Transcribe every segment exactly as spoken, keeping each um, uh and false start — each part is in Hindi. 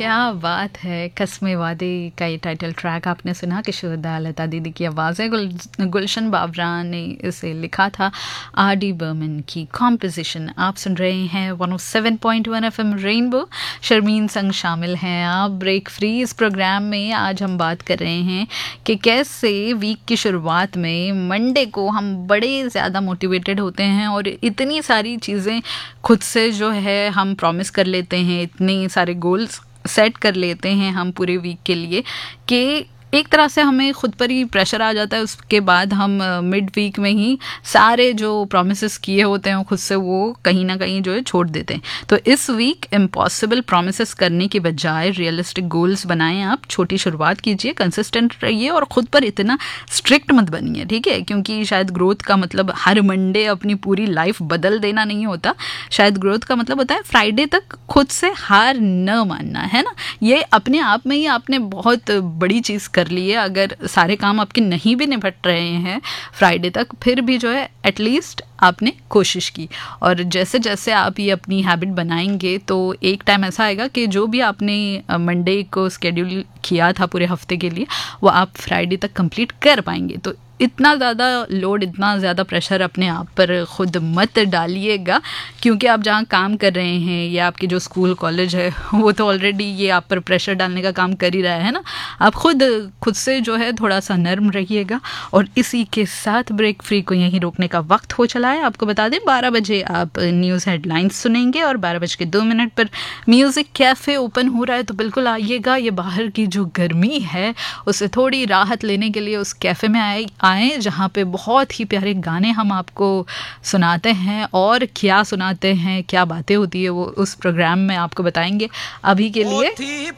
क्या बात है। कस्मे वादे का ये टाइटल ट्रैक आपने सुना, किशोर दा लता दीदी की आवाज़ है। गुल, गुलशन बाबरा ने इसे लिखा था, आर डी बर्मन की कॉम्पोजिशन। आप सुन रहे हैं one O seven point one F M rainbow. Sharmin संग शामिल हैं आप ब्रेक फ्री इस प्रोग्राम में। आज हम बात कर रहे हैं कि कैसे वीक की शुरुआत में मंडे को हम बड़े ज़्यादा मोटिवेटेड होते हैं और इतनी सारी चीज़ें खुद से जो है हम प्रॉमिस कर लेते हैं, इतने सारे गोल्स सेट कर लेते हैं हम पूरे वीक के लिए कि एक तरह से हमें खुद पर ही प्रेशर आ जाता है। उसके बाद हम मिड वीक में ही सारे जो प्रॉमिसेस किए होते हैं खुद से वो कहीं ना कहीं जो है छोड़ देते हैं। तो इस वीक इम्पॉसिबल प्रॉमिसेस करने के बजाय रियलिस्टिक गोल्स बनाएं। आप छोटी शुरुआत कीजिए, कंसिस्टेंट रहिए और ख़ुद पर इतना स्ट्रिक्ट मत बनिए, ठीक है? क्योंकि शायद ग्रोथ का मतलब हर मंडे अपनी पूरी लाइफ बदल देना नहीं होता। शायद ग्रोथ का मतलब होता है फ्राइडे तक खुद से हार न मानना, है ना? ये अपने आप में ही आपने बहुत बड़ी चीज़ कर लिए। अगर सारे काम आपके नहीं भी निपट रहे हैं फ्राइडे तक, फिर भी जो है एटलीस्ट आपने कोशिश की। और जैसे जैसे आप ये अपनी हैबिट बनाएंगे तो एक टाइम ऐसा आएगा कि जो भी आपने मंडे को स्केड्यूल किया था पूरे हफ्ते के लिए, वो आप फ्राइडे तक कंप्लीट कर पाएंगे। तो इतना ज़्यादा लोड, इतना ज़्यादा प्रेशर अपने आप पर ख़ुद मत डालिएगा, क्योंकि आप जहाँ काम कर रहे हैं या आपके जो स्कूल कॉलेज है वो तो ऑलरेडी ये आप पर प्रेशर डालने का काम कर ही रहा है ना। आप खुद खुद से जो है थोड़ा सा नर्म रहिएगा। और इसी के साथ ब्रेक फ्री को यहीं रोकने का वक्त हो चला है। आपको बता दें बारह बजे आप न्यूज़ हेडलाइंस सुनेंगे और बारह बज के दो मिनट पर म्यूज़िक कैफ़े ओपन हो रहा है। तो बिल्कुल आइएगा। ये बाहर की जो गर्मी है उससे थोड़ी राहत लेने के लिए उस कैफ़े में आए आएँ जहाँ पे बहुत ही प्यारे गाने हम आपको सुनाते हैं। और क्या सुनाते हैं, क्या बातें होती है, वो उस प्रोग्राम में आपको बताएंगे। अभी के लिए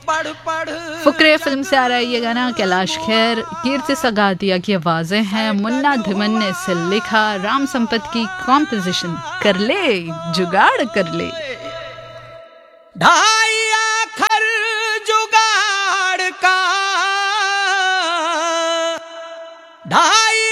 फुकरे फिल्म से आ रहा है ये गाना। कैलाश खेर, कीर्ति सगातिया की आवाज़ें हैं। मुन्ना धिमन ने इसे लिखा। राम संपत की कॉम्पोजिशन। कर ले जुगाड़ कर ले।